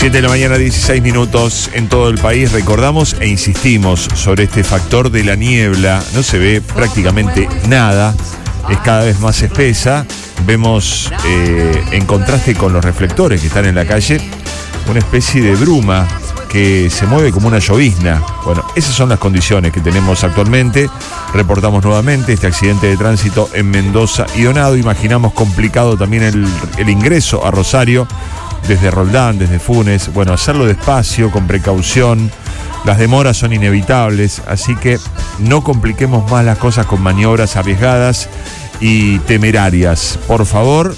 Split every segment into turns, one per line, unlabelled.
7 de la mañana, 16 minutos en todo el país. Recordamos e insistimos sobre este factor de la niebla. No se ve prácticamente nada, es cada vez más espesa. Vemos, en contraste con los reflectores que están en la calle, una especie de bruma que se mueve como una llovizna. Bueno, esas son las condiciones que tenemos actualmente. Reportamos nuevamente este accidente de tránsito en Mendoza y Donado. Imaginamos complicado también el ingreso a Rosario desde Roldán, desde Funes. Bueno, hacerlo despacio, con precaución. Las demoras son inevitables, así que no compliquemos más las cosas con maniobras arriesgadas y temerarias. Por favor,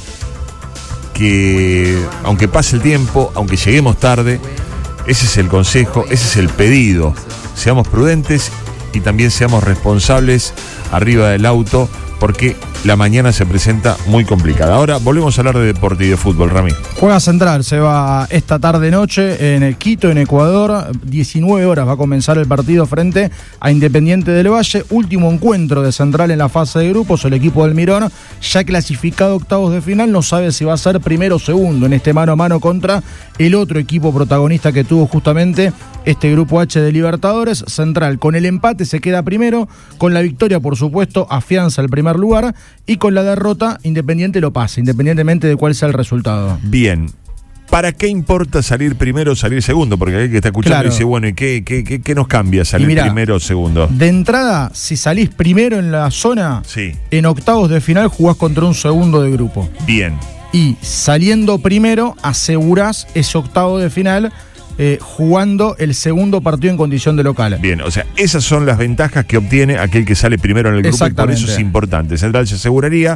que aunque pase el tiempo, aunque lleguemos tarde, ese es el consejo, ese es el pedido. Seamos prudentes y también seamos responsables arriba del auto, porque la mañana se presenta muy complicada. Ahora volvemos a hablar de deporte y de fútbol, Rami.
Juega Central, se va esta tarde-noche en Quito, en Ecuador. 19 horas va a comenzar el partido frente a Independiente del Valle. Último encuentro de Central en la fase de grupos. El equipo del Mirón, ya clasificado a octavos de final, no sabe si va a ser primero o segundo en este mano a mano contra el otro equipo protagonista que tuvo justamente este grupo H de Libertadores. Central con el empate se queda primero, con la victoria por supuesto afianza el primer lugar, y con la derrota Independiente lo pasa, independientemente de cuál sea el resultado.
Bien, ¿para qué importa salir primero o salir segundo? Porque aquel que está escuchando, claro, dice, bueno, ¿y qué nos cambia salir primero o segundo?
De entrada, si salís primero en la zona,
sí,
en octavos de final jugás contra un segundo de grupo.
Bien.
Y saliendo primero asegurás ese octavo de final, jugando el segundo partido en condición de local.
Bien, o sea, esas son las ventajas que obtiene aquel que sale primero en el grupo, y por eso es importante. Central se aseguraría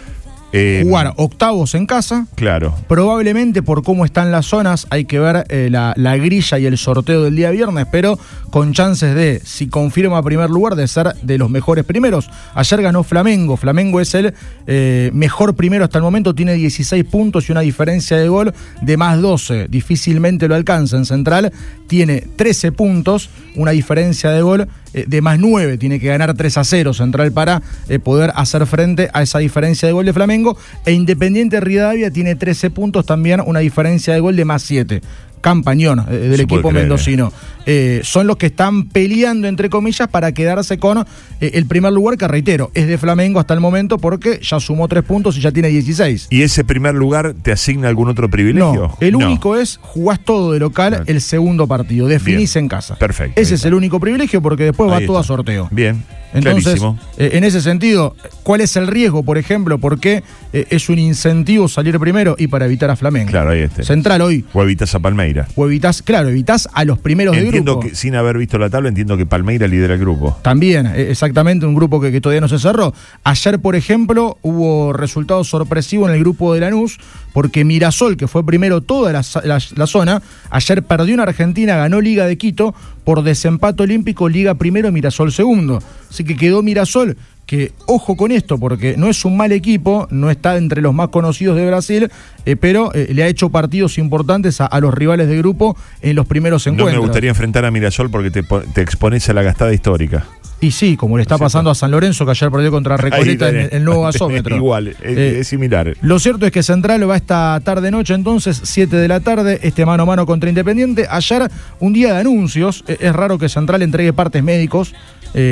jugar octavos en casa.
Claro.
Probablemente por cómo están las zonas, hay que ver la grilla y el sorteo del día viernes, pero con chances de, si confirma primer lugar, de ser de los mejores primeros. Ayer ganó Flamengo. Flamengo es el mejor primero hasta el momento, tiene 16 puntos y una diferencia de gol de más 12. Difícilmente lo alcanza. En Central tiene 13 puntos, una diferencia de gol de más 9, tiene que ganar 3-0 Central para poder hacer frente a esa diferencia de gol de Flamengo, e Independiente Rivadavia tiene 13 puntos también, una diferencia de gol de más 7. Campañón del equipo mendocino. Son los que están peleando, entre comillas, para quedarse con el primer lugar, que reitero, es de Flamengo hasta el momento, porque ya sumó 3 puntos y ya tiene 16.
¿Y ese primer lugar te asigna algún otro privilegio?
No, el único es jugás todo de local el segundo partido, definís en casa.
Perfecto.
Ese es el único privilegio, porque después va todo a sorteo.
Bien.
Entonces, en ese sentido, ¿cuál es el riesgo, por ejemplo? Porque es un incentivo salir primero y para evitar a Flamengo.
Claro, ahí está.
Central hoy.
O evitas a Palmeira.
O evitas, claro, evitas a los primeros de grupo.
Entiendo que, sin haber visto la tabla, entiendo que Palmeira lidera el grupo.
También, exactamente, un grupo que todavía no se cerró. Ayer, por ejemplo, hubo resultados sorpresivos en el grupo de Lanús, porque Mirasol, que fue primero toda la zona, ayer perdió en Argentina, ganó Liga de Quito, por desempate olímpico, Liga primero, Mirasol segundo. Así que quedó Mirasol, que ojo con esto, porque no es un mal equipo, no está entre los más conocidos de Brasil, pero le ha hecho partidos importantes a los rivales de grupo en los primeros encuentros.
No me gustaría enfrentar a Mirasol porque te expones a la gastada histórica.
Y sí, como le está pasando a San Lorenzo, que ayer perdió contra Recoleta en el nuevo gasómetro.
Igual, es similar.
Lo cierto es que Central va esta tarde-noche, entonces, 7 de la tarde, mano a mano contra Independiente. Ayer, un día de anuncios, es raro que Central entregue partes médicos